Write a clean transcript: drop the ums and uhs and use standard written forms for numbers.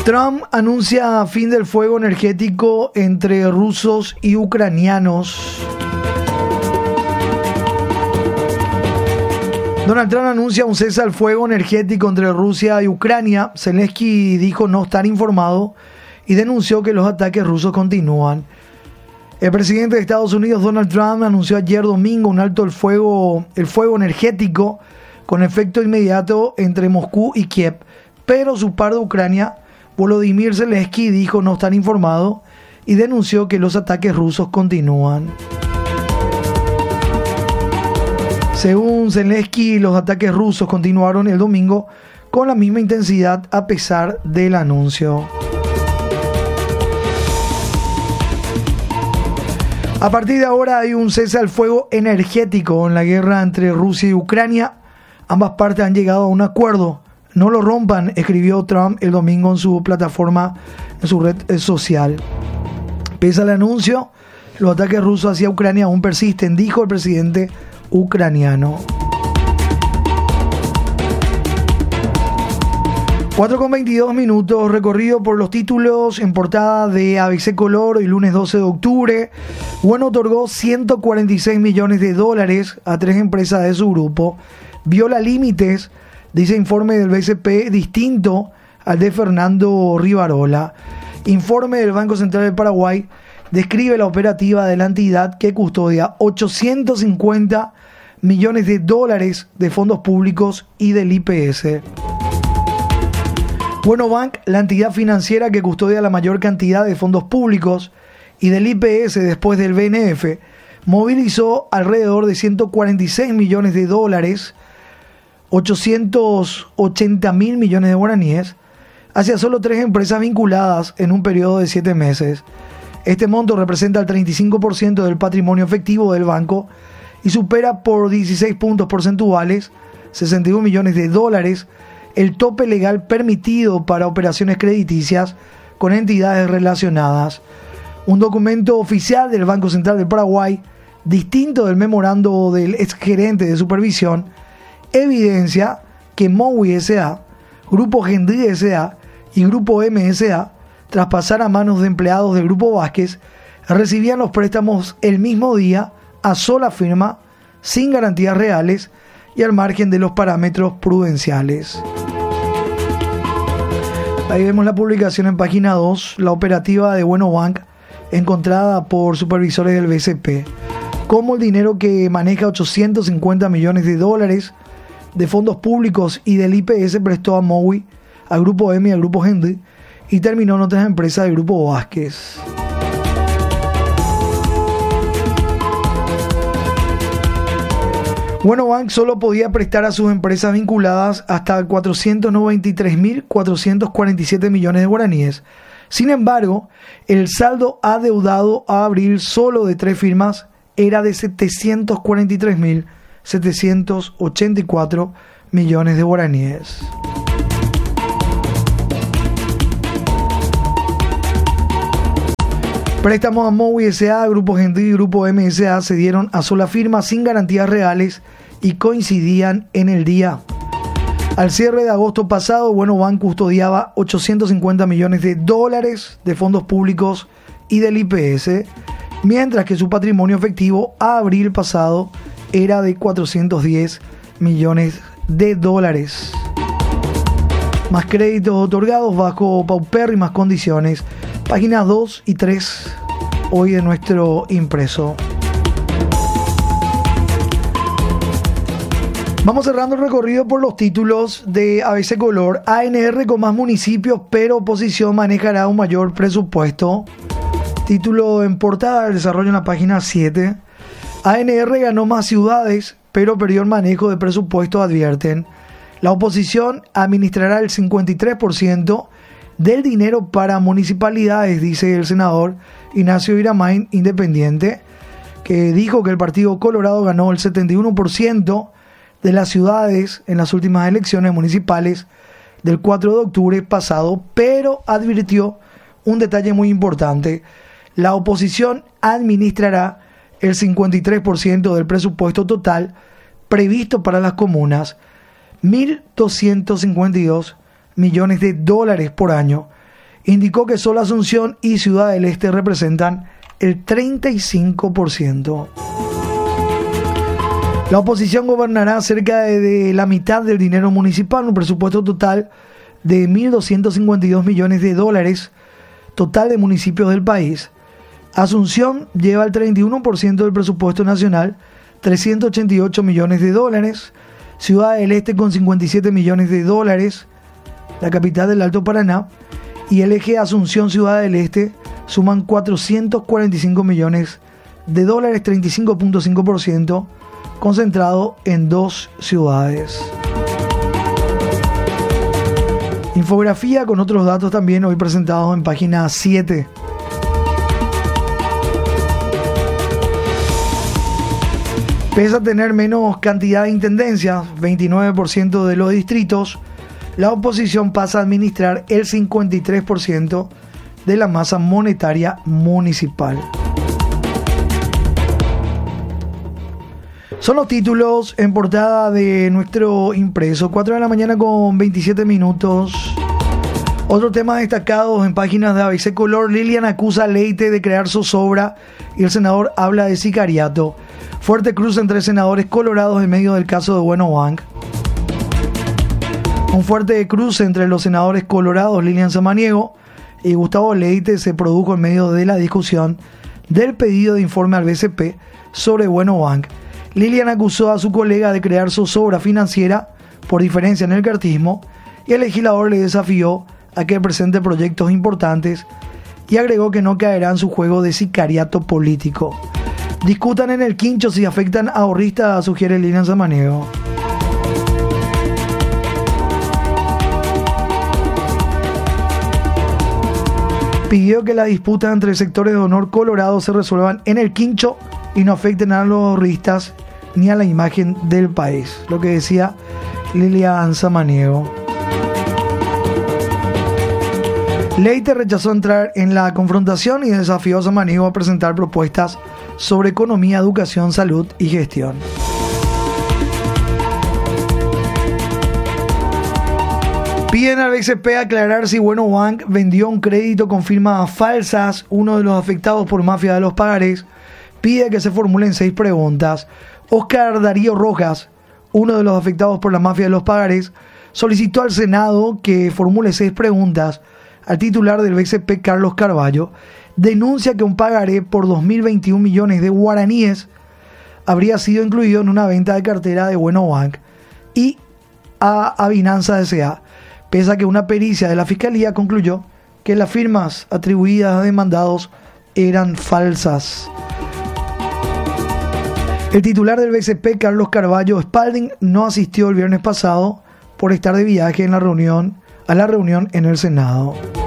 Trump anuncia fin del fuego energético entre rusos y ucranianos. Donald Trump anuncia un cese al fuego energético entre Rusia y Ucrania. Zelensky dijo no estar informado y denunció que los ataques rusos continúan. El presidente de Estados Unidos, Donald Trump, anunció ayer domingo un alto el fuego energético con efecto inmediato entre Moscú y Kiev, pero su par de Ucrania, Volodymyr Zelensky, dijo no estar informado y denunció que los ataques rusos continúan. Según Zelensky, los ataques rusos continuaron el domingo con la misma intensidad a pesar del anuncio. A partir de ahora hay un cese al fuego energético en la guerra entre Rusia y Ucrania. Ambas partes han llegado a un acuerdo. No lo rompan, escribió Trump el domingo en su plataforma, en su red social. Pese al anuncio, los ataques rusos hacia Ucrania aún persisten, dijo el presidente ucraniano. 4:22, recorrido por los títulos en portada de ABC Color hoy lunes 12 de octubre. Bueno otorgó $146 millones a 3 empresas de su grupo. Viola límites, dice informe del BCP, distinto al de Fernando Rivarola. Informe del Banco Central del Paraguay describe la operativa de la entidad que custodia $850 millones de fondos públicos y del IPS. Buenobank, la entidad financiera que custodia la mayor cantidad de fondos públicos y del IPS después del BNF, movilizó alrededor de $146 millones, 880 mil millones de guaraníes, hacia solo 3 empresas vinculadas en un periodo de 7 meses. Este monto representa el 35% del patrimonio efectivo del banco y supera por 16 puntos porcentuales, $61 millones, el tope legal permitido para operaciones crediticias con entidades relacionadas. Un documento oficial del Banco Central del Paraguay, distinto del memorando del exgerente de supervisión, evidencia que Mowi S.A., Grupo Gendry S.A. y Grupo M.S.A., tras pasar a manos de empleados del Grupo Vázquez, recibían los préstamos el mismo día a sola firma, sin garantías reales y al margen de los parámetros prudenciales. Ahí vemos la publicación en página 2, la operativa de Buenobank encontrada por supervisores del BCP. Cómo el dinero que maneja $850 millones de fondos públicos y del IPS prestó a Mowi, al Grupo M y al Grupo Gendry y terminó en otras empresas del Grupo Vázquez. Buenobank solo podía prestar a sus empresas vinculadas hasta 493.447 millones de guaraníes. Sin embargo, el saldo adeudado a abril solo de 3 firmas era de 743.784 millones de guaraníes. Préstamos a Mowi S.A., Grupo Gendry y Grupo M.S.A. se dieron a sola firma sin garantías reales y coincidían en el día. Al cierre de agosto pasado, Buenobank custodiaba $850 millones de fondos públicos y del IPS, mientras que su patrimonio efectivo a abril pasado era de $410 millones. Más créditos otorgados bajo paupérrimas condiciones. Páginas 2 y 3 hoy de nuestro impreso. Vamos cerrando el recorrido por los títulos de ABC Color. ANR con más municipios, pero oposición manejará un mayor presupuesto. Título en portada del desarrollo en la página 7. ANR ganó más ciudades, pero perdió el manejo de presupuesto, advierten. La oposición administrará el 53% del dinero para municipalidades, dice el senador Ignacio Iramain, independiente, que dijo que el Partido Colorado ganó el 71% de las ciudades en las últimas elecciones municipales del 4 de octubre pasado, pero advirtió un detalle muy importante: la oposición administrará el 53% del presupuesto total previsto para las comunas, 1.252 millones de dólares por año. indicó que solo Asunción y Ciudad del Este representan el 35%. La oposición gobernará cerca de la mitad del dinero municipal, un presupuesto total de 1.252 millones de dólares, total de municipios del país. Asunción lleva el 31% del presupuesto nacional, 388 millones de dólares. Ciudad del Este con 57 millones de dólares, la capital del Alto Paraná, y el eje Asunción-Ciudad del Este suman 445 millones de dólares, 35.5%, concentrado en 2 ciudades. Infografía con otros datos también hoy presentados en página 7. Pese a tener menos cantidad de intendencias, 29% de los distritos, la oposición pasa a administrar el 53% de la masa monetaria municipal. Son los títulos en portada de nuestro impreso. 4 de la mañana con 27 minutos. Otros temas destacados en páginas de ABC Color. Lilian acusa a Leite de crear zozobra y el senador habla de sicariato. Fuerte cruce entre senadores colorados en medio del caso de Bueno Bank. Un fuerte cruce entre los senadores colorados Lilian Samaniego y Gustavo Leite se produjo en medio de la discusión del pedido de informe al BCP sobre Bueno Bank. Lilian acusó a su colega de crear zozobra financiera por diferencia en el cartismo y el legislador le desafió a que presente proyectos importantes y agregó que no caerá en su juego de sicariato político. Discutan en el quincho si afectan a ahorristas, sugiere Lilian Samaniego. Pidió que las disputas entre sectores de honor colorado se resuelvan en el quincho y no afecten a los ahorristas ni a la imagen del país. Lo que decía Lilian Samaniego. Leite rechazó entrar en la confrontación y desafió a Samaniego a presentar propuestas sobre economía, educación, salud y gestión. Piden al BCP aclarar si Bueno Bank vendió un crédito con firmas falsas. Uno de los afectados por mafia de los pagarés pide que se formulen 6 preguntas. Oscar Darío Rojas, uno de los afectados por la mafia de los pagarés, solicitó al Senado que formule 6 preguntas al titular del BCP, Carlos Carballo. Denuncia que un pagaré por 2.021 millones de guaraníes habría sido incluido en una venta de cartera de Bueno Bank y a Avinanza S.A., pese a que una pericia de la Fiscalía concluyó que las firmas atribuidas a demandados eran falsas. El titular del BCP, Carlos Carballo Spalding, no asistió el viernes pasado por estar de viaje a la reunión en el Senado.